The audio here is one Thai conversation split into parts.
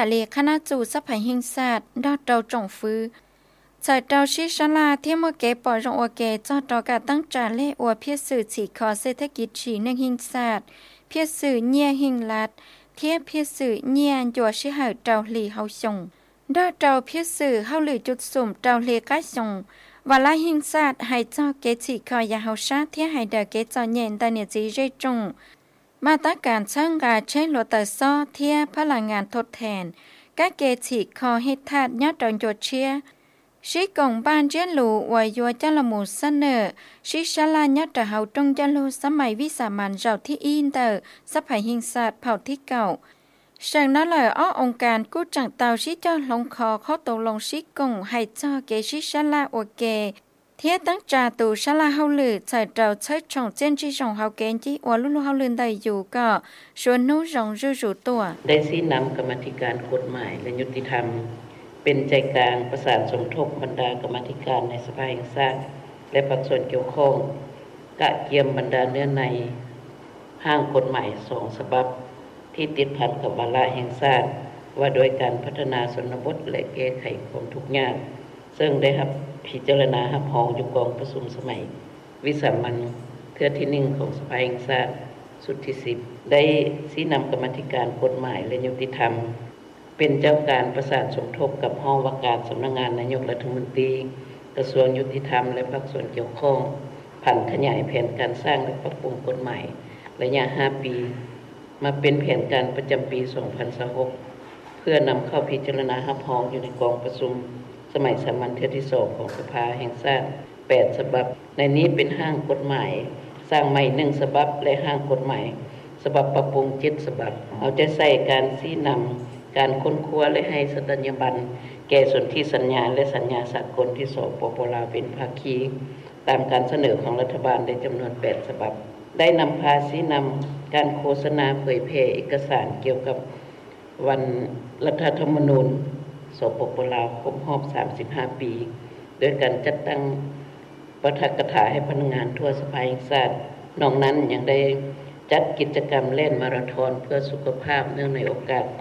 เลคณะจูสภัยหิงศาสตร์ดอเจ้าจงฟื้อใส่เจ้าชิชลาเที่ยมเกปอรงโอเกจอดอกาตั้งจาเลอวเพียสื่อฉีคอเศรษฐกิจฉีนึงหิงศาสตร์เพียสื่อเนียหิงลัดเทียเพียสื่อเนียนจัวชิหาเจ้าหลีเฮาชงดอเจ้าเพียสื่อเฮาหลีจุดสุ่มเจ้าเลก้าชงวาลาหิงศาสตร์ให้เจ้าเกฉีคอยาเฮาชาเทียให้เดอเกจอเย็นตาเนจีเรจงมาตรการช่างการใช้โลเตอร์ซอเทียพลังงานทดแทนกะเกฉีคอเฮ็ดทาดยอดดอนโยเชียชิกงบ้านเจลูวายยัวจัลมูเสนอชิชลาญัตเฮาตงจัลลูสมัยวิสามันเจ้าที่อินเตอร์สภัยหิงศาสตร์เผ่าที่เก่าเชิงนั้นเลยองค์การกู้จังเตาชิเจ้าลงคอเขาตกลงชิกงให้เจ้าเกชิชลาโอเกเทียตั้งจาตูชลาเฮาลือใส่เจ้าเชิดชงเจนจิชงเฮาเกนจิอวลุลุเฮาลืนได้อยู่ก็ชวนนู้จงจู่ตัวได้ชี้นำกรรมธิการกฎหมายและยุติธรรมเป็นใจกลางประสานสมทบบรรดากรรมธิการในสภาแห่งชาติและภาคส่วนเกี่ยวข้องกะเกียมบรรดาเนื้อในห้างกฎหมาย2ฉบับที่ติดพันกับวาระแห่งชาติว่าโดยการพัฒนาชนบทและแก้ไขความทุกข์ยากซึ่งได้รับพิจารณารับรองอยู่กองประชุมสมัยวิสามัญเทื่อที่1ของสภาแห่งชาติสุดที่10ได้ชี้นำกรรมธิการกฎหมายและยุติธรรมเป็นเจ้าการประสานสมทบกับห้องว่าการสำนักงานนายกรัฐมนตรีกระทรวงยุติธรรมและภาคส่วนเกี่ยวข้องผันขยายแผนการสร้างและปรับปรุงกฎหมายระยะ5ปีมาเป็นแผนการประจำปี2026เพื่อนำเข้าพิจารณารับรองอยู่ในกองประชุมสมัยสามัญเทื่อที่2ของสภาแห่งชาติ8ฉบับในนี้เป็นร่างกฎหมายสร้างใหม่1ฉบับและร่างกฎหมายฉบับปรับปรุง7ฉบับเอาใจใส่การชี้นำการค้นคว้าและให้สถาบันแก่สนธิสัญญาและสัญญาสากลที่สปป.ลาวเป็นภาคีตามการเสนอของรัฐบาลในจำนวน8ฉบับได้นำพาชี้นำการโฆษณาเผยแพร่เอกสารเกี่ยวกับวันรัฐธรรมนูญสปป.ลาวครบรอบ35ปีโดยการจัดตั้งปาฐกถาให้พนักงานทั่วสภาแห่งชาตินอกนั้นยังได้จัดกิจกรรมเล่นมาราธอนเพื่อสุขภาพเนื่องในโอกาส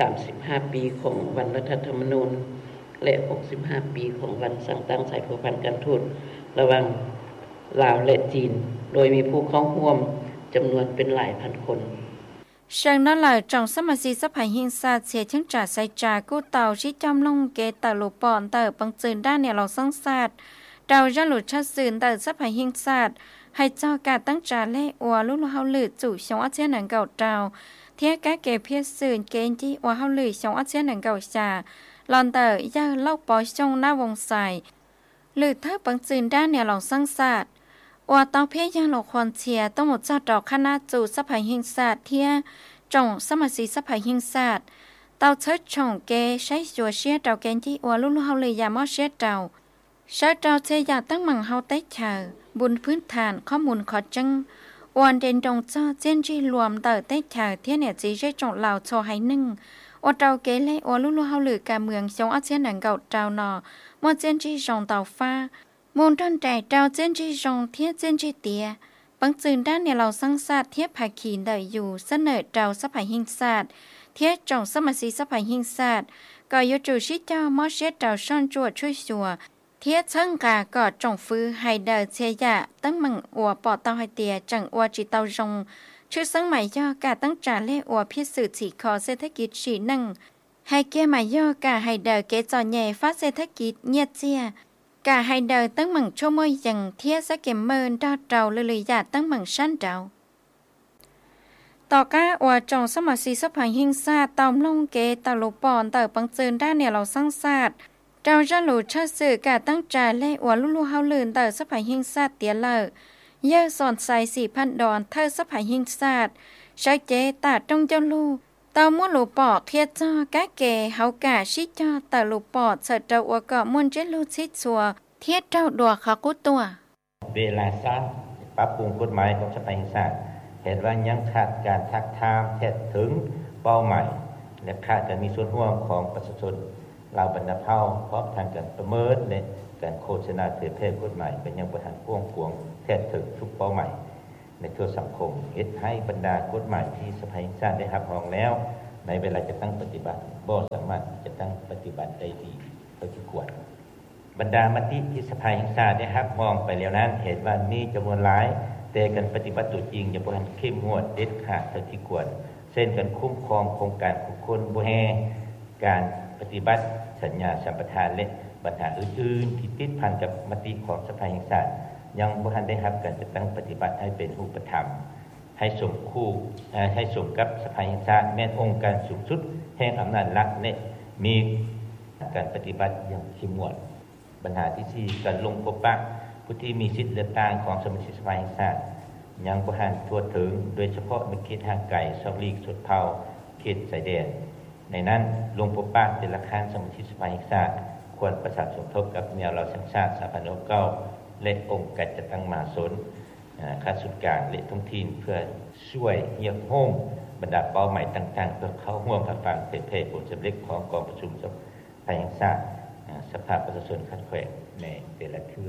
35ปีของวันรัฐธรรมนูญและ65ปีของวันสั่งตั้งสายผูกพันการทูตระหว่างลาวและจีนโดยมีผู้เข้าร่วมจำนวนเป็นหลายพันคนเชิงนั้นเลยจงสมาชิกสภาหิงศาสตร์เสียทั้งจ่าใส่จ่ากู้เต่าชิจอมลงเกตาลูปอนเตอปังจืนด้านเนี่ยเราสร้างศาสตร์เราจะหลุดชัดสื่นเตอสภาหิงศาสตร์ให้เจ้าการตั้งจ่าเล่อวลุลุเฮาลือจู่ชงอาเซียนหนังเก่าเจ้าเทียกะเกเพียสื่นเกนที่อวเฮาลือชงอาเซียนหนังเก่าชาลอนเตอย่าเล่าปอชงหน้าวงใสหรือเธอปังจืนด้านเนี่ยเราสร้างศาสตร์อวเตาเพียยังหลอกคอนเชียต้องหมดเจ้าดอกคณะจู่สภาหิงศาสตร์เทียจงสมาชิกสภาหิงศาสตร์เตาเชิดชงเกใช้จัวเชียเตาเกนที่อวลุลุเฮาลือยามอเชียเตาใช้เตาเทียอยากตั้งมังเฮาเตเชอบุญพื้นฐานข้อมูลขอจังวันเด่นตรงเจ้าเจนจีรวมเตอเตเชอเทียเนี่ยจีใช้จงเหล่าโชให้1อเตาเกเลอลุลุเฮาลือการเมืองชงอาเซียนหนังเก่าเตานอมอเจนจีจงเตาฟ้ามูลต้นใจเตาเจนจีจงเทียเจนจีเตียปังจืนด้านเนี่ยเราสร้างศาสตร์เทียบภาคีได้อยู่เสนอเจ้าสภาหิงศาสตร์เทียจงสมาชิกสภาหิงศาสตร์ก็ยจูชิเจ้ามอเชตเจ้าซ่อนจวดช่วยชัวเทียเชิงกาก็จงฟื้อให้เดอเชียตั้งมังอัวปอเตาให้เตียจังอัวจิเตาจงชื่อสังใหม่ย่อกาตั้งจ่าเล่อัวพิสื่อฉีคอเศรษฐกิจฉีนั่งให้เกียใหม่ย่อกาให้เดอเกจอใหญ่ฟ้าเศรษฐกิจเงียเจียกาให้เดอตั้งมังชั่วโมยยังเทียสะเก็มเมินดอเจ้าเลยยาตั้งมังชั้นเจ้าต่อก้าอัวจงสมาชิกสภาหิงศาสตร์ตอมลงเกตาลูปอนเตอปังจืนด้านเนี่ยเราสร้างศาสตร์เจ้าจะหลุดชัดสื่อกาตั้งใจเล่อวลุลุเฮาลืนเตอสภาหิงศาสตร์เตียเลอเยอะสอนใส่4,000 ดอนเธอสภาหิงศาสตร์ใช้เจตาตรงเจ้าลูเตามัวลูปอเทียจ้ากะเกเฮากาชิจ้าเตาลูปอเสดเจ้าอวกะมุนเจลูชิชัวเทียเจ้าดัวขากุตัวเวลาสร้างปรับปรุงกฎหมายของสภาแห่งชาติเห็นว่ายังขาดการทักทามแทบถึงเป้าหมายและขาดการมีส่วนร่วมของประชาชนเราบรรดาเผ่าพร้อมทางการประเมินและการโฆษณาเผยแพร่กฎหมายเป็นยังประธานพ่วงพวงแทบถึงทุกเป้าหมายในทั่วสังคมเฮ็ดให้บรรดากฎหมายที่สภาแห่งชาติได้รับรองแล้วในเวลาจะตั้งปฏิบัติบ่สามารถจะตั้งปฏิบัติได้ดีเท่าที่ควรบรรดามติที่สภาแห่งชาติได้รับมองไปแล้วนั้นเห็นว่ามีจำนวนหลายแต่การปฏิบัติตัวจริงยังบ่ทันเข้มงวดเด็ดขาดเท่าที่ควรเช่นการคุ้มครองโครงการของคนบ่แฮการปฏิบัติสัญญาสัมปทานและปัญหาอื่นๆที่ติดพันกับมติของสภาแห่งชาติยังบ่ทันได้รับการจัดตั้งปฏิบัติให้เป็นรูปธรรมให้สมกับสภาแห่งชาติแม่นองค์การสูงสุดแห่งอำนาจรัฐและมีการปฏิบัติอย่างเข้มงวดปัญหาที่4การลงพบปะผู้ที่มีสิทธิ์เลือกตั้งของสมาชิกสภาแห่งชาติยังบ่ทันทั่วถึงโดยเฉพาะในเขตห่างไกลซอกลีกสุดเผ่าเขตชายแดนในนั้นลงพบปะแต่ละครั้งสมาชิกสภาแห่งชาติควรประสานสมทบกับแนวเราสัญชาติ2569และองค์การจัดตั้งมหาชนข้าราชการและท้องถิ่นเพื่อช่วยเยียมโฮมบรรดาเป้าหมายต่างๆเพื่อเข้าร่วมรับฟังเผยแพร่ผลสำเร็จของกองประชุมสภาแห่งชาติสภาประชาชนคัดแขวงในแต่ละเทื่อ